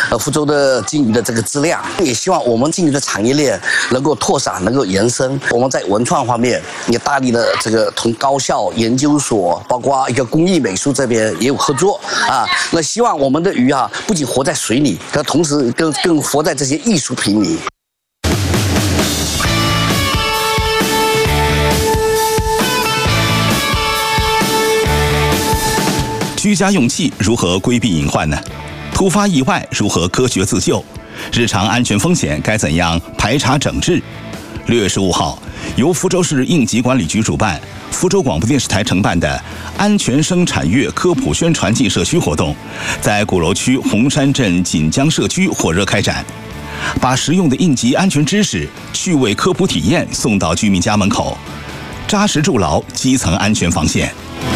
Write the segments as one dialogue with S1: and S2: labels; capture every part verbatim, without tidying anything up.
S1: 呃福州的金鱼的这个质量，也希望我们金鱼的产业链能够拓展，能够延伸。我们在文创方面也大力的这个同高校、研究所，包括一个工艺美术这边也有合作啊。那希望我们的鱼啊，不仅活在水里，它同时更更活在这些艺术品里。
S2: 居家用气如何规避隐患呢？突发意外如何科学自救？日常安全风险该怎样排查整治？六月十五号，由福州市应急管理局主办，福州广播电视台承办的安全生产月科普宣传暨社区活动，在鼓楼区红山镇锦江社区火热开展，把实用的应急安全知识、趣味科普体验送到居民家门口，扎实筑牢基层安全防线。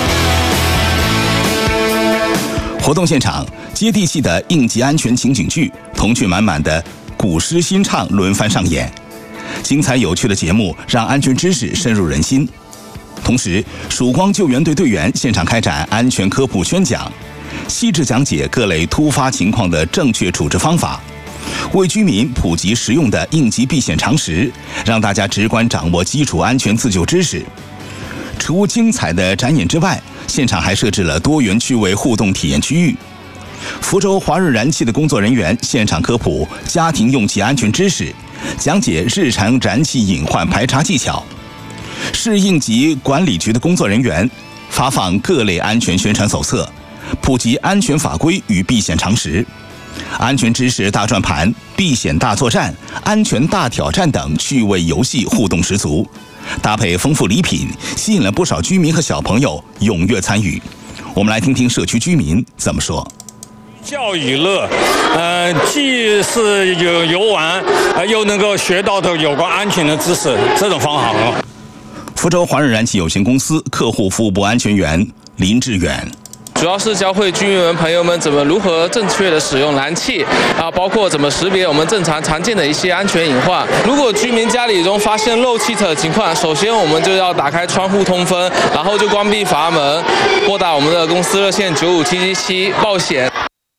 S2: 活动现场，接地气的应急安全情景剧、童趣满满的古诗新唱轮番上演，精彩有趣的节目让安全知识深入人心。同时，曙光救援队队员现场开展安全科普宣讲，细致讲解各类突发情况的正确处置方法，为居民普及实用的应急避险常识，让大家直观掌握基础安全自救知识。除精彩的展演之外，现场还设置了多元趣味互动体验区域。福州华润燃气的工作人员现场科普家庭用气安全知识，讲解日常燃气隐患排查技巧。市应急管理局的工作人员发放各类安全宣传手册，普及安全法规与避险常识。安全知识大转盘、避险大作战、安全大挑战等趣味游戏互动十足，搭配丰富礼品，吸引了不少居民和小朋友踊跃参与。我们来听听社区居民怎么说。
S3: 教育乐，呃，既是有游玩，呃，又能够学到的有关安全的知识，这种方法很好。
S2: 福州华润燃气有限公司客户服务部安全员林志远。
S4: 主要是教会居民们朋友们怎么如何正确的使用燃气啊，包括怎么识别我们正常常见的一些安全隐患。如果居民家里中发现漏气的情况，首先我们就要打开窗户通风，然后就关闭阀门，拨打我们的公司热线九五七七七报险。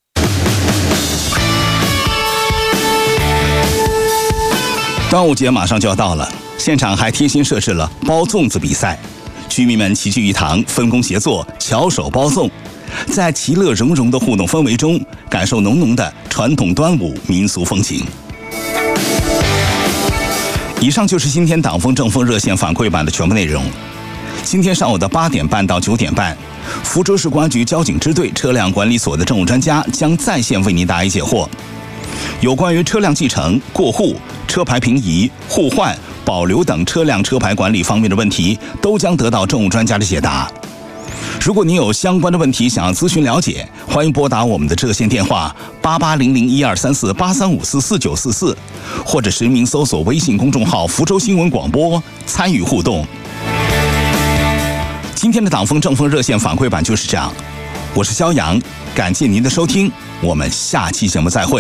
S2: 端午节马上就要到了，现场还贴心设置了包粽子比赛，居民们齐聚一堂，分工协作，巧手包粽，在其乐融融的互动氛围中，感受浓浓的传统端午民俗风情。以上就是今天党风政风热线反馈版的全部内容。今天上午的八点半到九点半，福州市公安局交警支队车辆管理所的政务专家将在线为您答疑解惑。有关于车辆继承、过户、车牌平移、互换、保留等车辆车牌管理方面的问题，都将得到政务专家的解答。如果您有相关的问题想要咨询了解，欢迎拨打我们的热线电话八八零零一二三四八三五四四九四四，或者实名搜索微信公众号福州新闻广播参与互动。今天的党风政风热线反馈版就是这样，我是肖阳，感谢您的收听，我们下期节目再会。